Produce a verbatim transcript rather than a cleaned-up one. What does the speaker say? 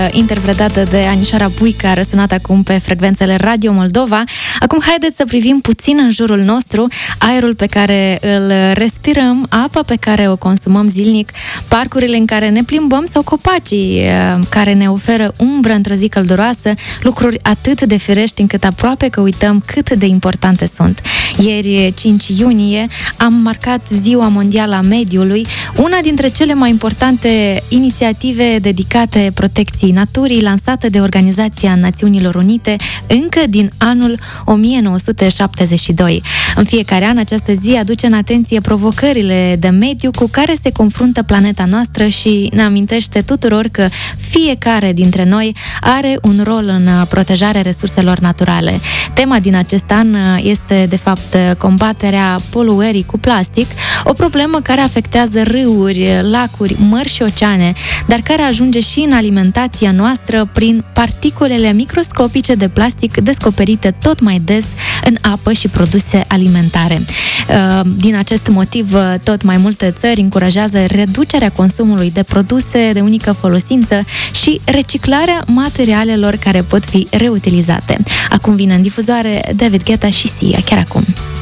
interpretată de Anișoara Puica, a răsunat acum pe frecvențele Radio Moldova. Acum haideți să privim puțin în jurul nostru, aerul pe care îl respirăm, apa pe care o consumăm zilnic, parcurile în care ne plimbăm sau copacii care ne oferă umbră într-o zi călduroasă, lucruri atât de firești încât aproape că uităm cât de importante sunt. Ieri, cinci iunie, am marcat Ziua Mondială a Mediului, una dintre cele mai importante inițiative dedicate protecției naturii, lansată de Organizația Națiunilor Unite încă din anul o mie nouă sute șaptezeci și doi. În fiecare an, această zi aduce în atenție provocările de mediu cu care se confruntă planeta noastră și ne amintește tuturor că fiecare dintre noi are un rol în protejarea resurselor naturale. Tema din acest an este, de fapt, combaterea poluării cu plastic, o problemă care afectează râuri, lacuri, mări și oceane, dar care ajunge și în alimentația noastră prin particulele microscopice de plastic descoperite tot mai des în apă și produse alimentare. Din acest motiv, tot mai multe țări încurajează reducerea consumului de produse de unică folosință și reciclarea materialelor care pot fi reutilizate. Acum vine în difuzoare David Guetta și Sia, chiar acum.